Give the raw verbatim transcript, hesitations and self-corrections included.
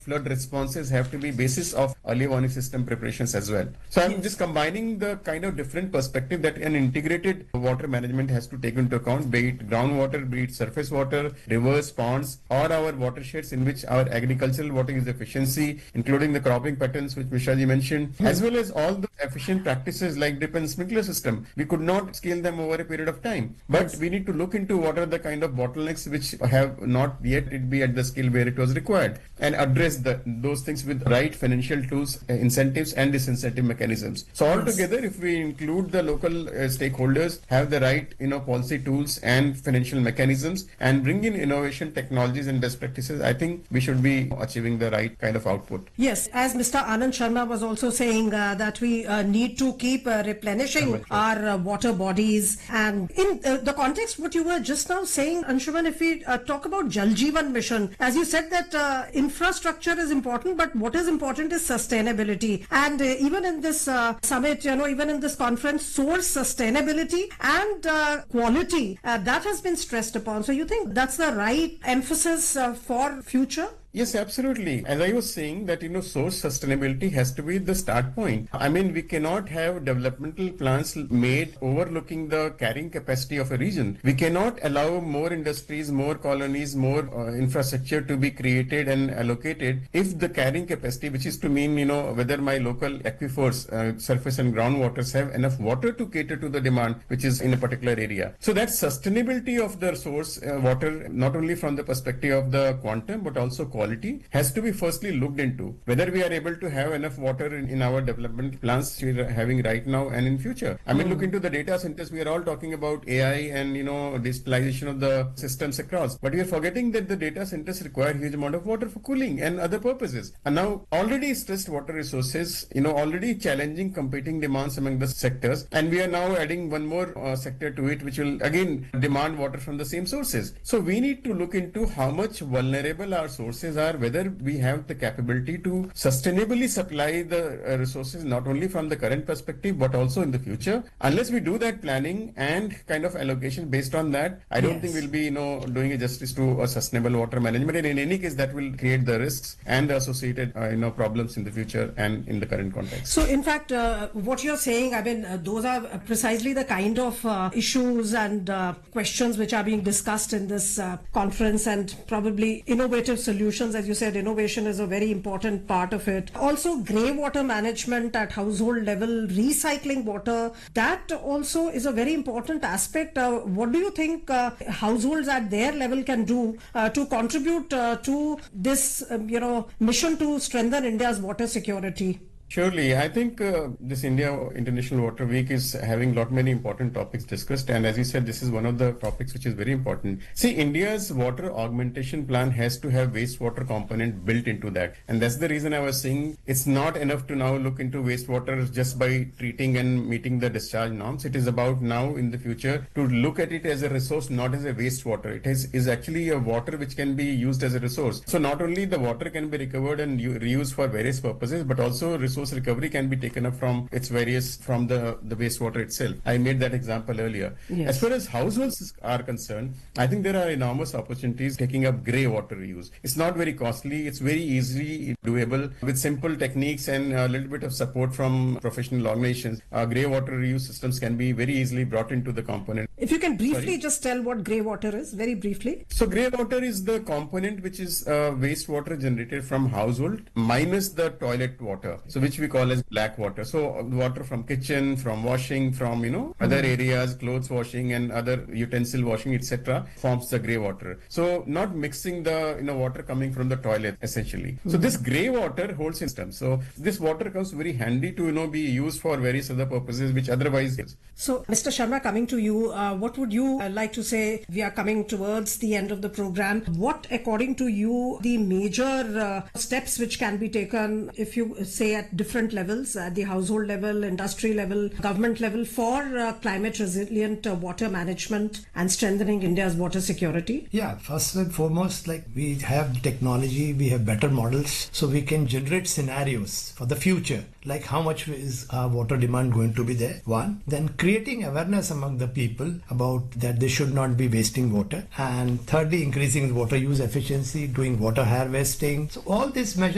flood responses have to be basis of early warning system preparations as well. So I'm Yes. just combining the kind of different perspective that an integrated water management has to take into account, be it groundwater, be it surface water, rivers, ponds, or our watersheds in which our agricultural water use efficiency, including the cropping patterns which Mishaji mentioned, as well as all the efficient practices like drip and sprinkler system. We could not scale them over a period of time, but Yes. we need to look into what are the kind of bottlenecks which have not yet it be at the scale where it was required, and address the, those things with right financial tools, uh, incentives and disincentive mechanisms. So altogether, if we include the local uh, stakeholders, have the right you know policy tools and financial mechanisms, and bring in innovation technologies and best practices, I think we should be achieving the right kind of output. Yes, as Mister Anand Sharma was also saying uh, that we uh, need to keep uh, replenishing Correct. our uh, water bodies. And in uh, the context what you were just now saying, Anshuman, if we uh, talk about Jal Jeevan Mission, as you said that uh, infrastructure is important, but what is important is sustainability. And uh, even in this uh, summit, you know, even in this conference, source sustainability and uh, quality, uh, that has been stressed upon. So you think that's the right emphasis uh, for future? Yes, absolutely. As I was saying that, you know, source sustainability has to be the start point. I mean, we cannot have developmental plans made overlooking the carrying capacity of a region. We cannot allow more industries, more colonies, more uh, infrastructure to be created and allocated if the carrying capacity, which is to mean, you know, whether my local aquifers, uh, surface and groundwaters have enough water to cater to the demand, which is in a particular area. So that sustainability of the source uh, water, not only from the perspective of the quantum, but also quality, quality has to be firstly looked into, whether we are able to have enough water in, in our development plans we are having right now and in future. I mean, mm. look into the data centers. We are all talking about A I and, you know, digitalization of the systems across, but we are forgetting that the data centers require huge amount of water for cooling and other purposes. And now already stressed water resources, you know, already challenging competing demands among the sectors. And we are now adding one more uh, sector to it, which will again demand water from the same sources. So we need to look into how much vulnerable our sources are, whether we have the capability to sustainably supply the uh, resources not only from the current perspective but also in the future. Unless we do that planning and kind of allocation based on that, I don't Yes. think we'll be you know doing a justice to a sustainable water management. And in any case, that will create the risks and the associated uh, you know problems in the future and in the current context. So in fact, uh, what you're saying, I mean, uh, those are precisely the kind of uh, issues and uh, questions which are being discussed in this uh, conference, and probably innovative solutions. As you said, innovation is a very important part of it. Also, grey water management at household level, recycling water, that also is a very important aspect. Uh, what do you think uh, households at their level can do uh, to contribute uh, to this, um, you know, mission to strengthen India's water security? Surely, I think uh, this India International Water Week is having lot many important topics discussed, and as you said, this is one of the topics which is very important. See, India's water augmentation plan has to have wastewater component built into that, and that's the reason I was saying it's not enough to now look into wastewater just by treating and meeting the discharge norms. It is about now in the future to look at it as a resource, not as a wastewater. It is, is actually a water which can be used as a resource. So not only the water can be recovered and u- reused for various purposes, but also resource recovery can be taken up from its various from the the wastewater itself. I made that example earlier. Yes. As far as households are concerned, I think there are enormous opportunities taking up grey water reuse. It's not very costly. It's very easily doable with simple techniques and a little bit of support from professional organizations. Uh, grey water reuse systems can be very easily brought into the component. If you can briefly Sorry? just tell what grey water is, very briefly. So grey water is the component which is uh, wastewater generated from household minus the toilet water, so which we call as black water. So uh, water from kitchen, from washing, from you know mm-hmm. other areas, clothes washing and other utensil washing, et cetera, forms the grey water. So not mixing the you know water coming from the toilet essentially. Mm-hmm. So this grey water holds system. So this water comes very handy to you know be used for various other purposes which otherwise is. So Mister Sharma, coming to you, uh, what would you uh, like to say? We are coming towards the end of the program. What, according to you, the major uh, steps which can be taken, if you say at different levels, at the household level, industry level, government level, for uh, climate resilient uh, water management and strengthening India's water security? Yeah, first and foremost, like we have technology, we have better models, so we can generate scenarios for the future, like how much is our water demand going to be there, one. Then creating awareness among the people about that they should not be wasting water. And thirdly, increasing water use efficiency, doing water harvesting. So all these measures